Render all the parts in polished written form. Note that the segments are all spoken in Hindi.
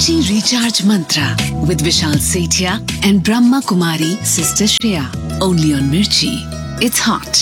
Mirchi Recharge Mantra with Vishal Sethia and Brahma Kumari Sister Shreya. Only on Mirchi. It's hot.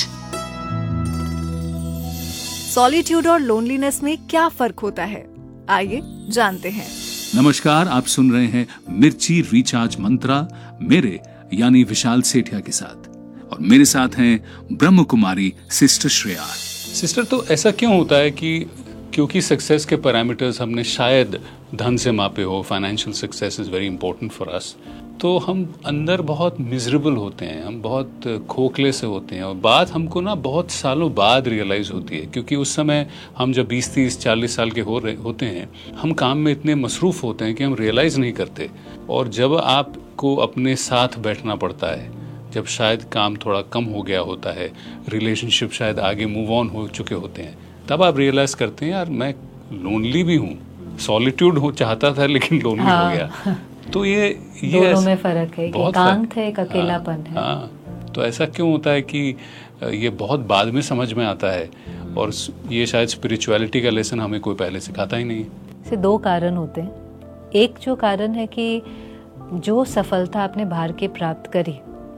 Solitude और लोनलीनेस में क्या फर्क होता है, आइए जानते हैं। नमस्कार, आप सुन रहे हैं मिर्ची रिचार्ज मंत्रा मेरे यानी विशाल सेठिया के साथ, और मेरे साथ हैं ब्रह्म कुमारी सिस्टर श्रेया। सिस्टर, तो ऐसा क्यों होता है कि क्योंकि सक्सेस के पैरामीटर्स हमने शायद धन से मापे हो, financial success is very important for us, तो हम अंदर बहुत मिजरेबल होते हैं, हम बहुत खोखले से होते हैं, और बात हमको ना बहुत सालों बाद रियलाइज़ होती है, क्योंकि उस समय हम जब 20, 30, 40 साल के होते हैं, हम काम में इतने मसरूफ़ होते हैं कि हम रियलाइज़ नहीं करते। और जब आपको अपने साथ बैठना पड़ता है, जब शायद काम थोड़ा कम हो गया होता है, रिलेशनशिप शायद आगे मूव ऑन हो चुके होते हैं, तब आप रियलाइज़ करते हैं यार मैं लोनली भी हूँ, सॉलिट्यूड हो चाहता था लेकिन लोनली हो गया। तो ये दोनों में फर्क है, एकांत है, एक अकेलापन है। तो ऐसा क्यों होता है कि ये बहुत बाद में समझ में आता है, और ये शायद स्पिरिचुअलिटी का लेसन हमें कोई पहले सिखाता ही नहीं। से दो कारण होते हैं। एक जो कारण है कि जो सफलता आपने बाहर के प्राप्त करी,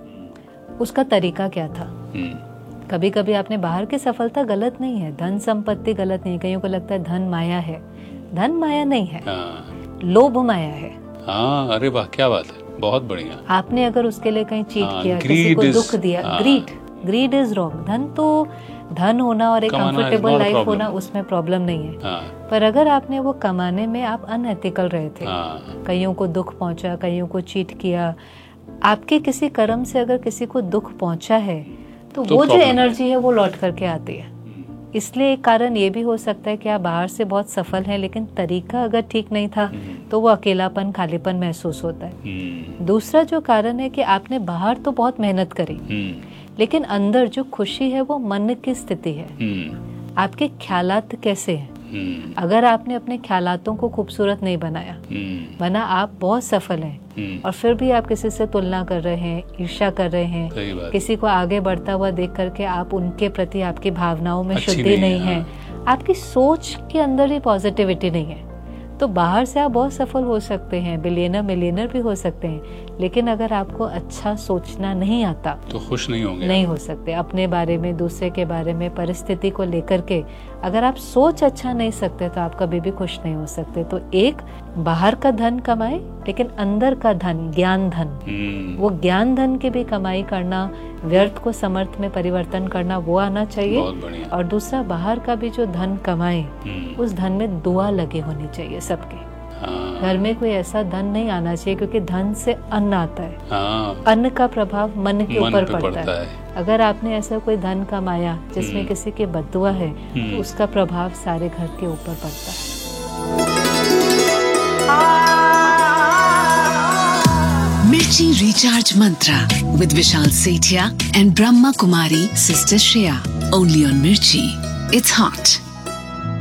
उसका तरीका क्या था। कभी कभी आपने बाहर की सफलता गलत नहीं है, धन संपत्ति गलत नहीं है, कईयों को लगता है धन माया है। धन माया नहीं है, लोभ माया है। हाँ, अरे वाह, क्या बात है, बहुत बढ़िया। आपने अगर उसके लिए कहीं चीट किया, किसी को दुख दिया, ग्रीड इज रॉन्ग। धन तो धन होना और एक कंफर्टेबल लाइफ होना, उसमें प्रॉब्लम नहीं है। पर अगर आपने वो कमाने में आप अनएथिकल रहे थे, कईयों को दुख पहुंचा, कईयों को चीट किया, आपके किसी कर्म से अगर किसी को दुख पहुंचा है, तो वो जो एनर्जी है वो लौट करके आती है। इसलिए एक कारण ये भी हो सकता है कि आप बाहर से बहुत सफल हैं, लेकिन तरीका अगर ठीक नहीं था तो वो अकेलापन, खालीपन महसूस होता है। दूसरा जो कारण है कि आपने बाहर तो बहुत मेहनत करी, लेकिन अंदर जो खुशी है वो मन की स्थिति है। आपके ख्यालात कैसे हैं। अगर आपने अपने ख्यालातों को खूबसूरत नहीं बनाया, वरना आप बहुत सफल हैं और फिर भी आप किसी से तुलना कर रहे हैं, ईर्ष्या कर रहे हैं, किसी को आगे बढ़ता हुआ देख करके आप उनके प्रति, आपकी भावनाओं में शुद्धि नहीं है, आपकी सोच के अंदर ही पॉजिटिविटी नहीं है, तो बाहर से आप बहुत सफल हो सकते हैं, बिलियनर मिलियनर भी हो सकते हैं, लेकिन अगर आपको अच्छा सोचना नहीं आता तो खुश नहीं होंगे, नहीं हो सकते। अपने बारे में, दूसरे के बारे में, परिस्थिति को लेकर के अगर आप सोच अच्छा नहीं सकते तो आप कभी भी खुश नहीं हो सकते। तो एक, बाहर का धन कमाए, लेकिन अंदर का धन, ज्ञान धन, वो ज्ञान धन की भी कमाई करना, व्यर्थ को समर्थ में परिवर्तन करना, वो आना चाहिए। और दूसरा, बाहर का भी जो धन कमाए, उस धन में दुआ लगे होनी चाहिए सबके। घर में कोई ऐसा धन नहीं आना चाहिए, क्योंकि धन से अन्न आता है। अन्न का प्रभाव मन के ऊपर पड़ता है। अगर आपने ऐसा कोई धन कमाया जिसमें किसी की बद्दुआ है, तो उसका प्रभाव सारे घर के ऊपर पड़ता है। Mirchi Recharge Mantra with Vishal Sethia and Brahma Kumari Sister Shreya. Only on Mirchi. It's hot.